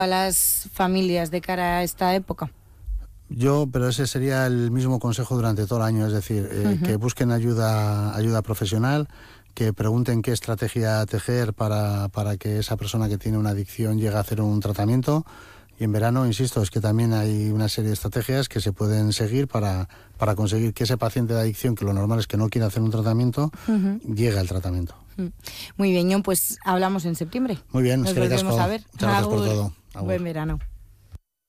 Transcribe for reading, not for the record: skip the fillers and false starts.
a las familias de cara a esta época? Pero ese sería el mismo consejo durante todo el año, es decir, que busquen ayuda profesional, que pregunten qué estrategia tejer para que esa persona que tiene una adicción llegue a hacer un tratamiento. Y en verano, insisto, es que también hay una serie de estrategias que se pueden seguir para conseguir que ese paciente de adicción, que lo normal es que no quiera hacer un tratamiento, llegue al tratamiento. Muy bien, Jon, pues hablamos en septiembre. Muy bien, nos es que volvemos a ver. Muchas gracias por todo. Buen verano.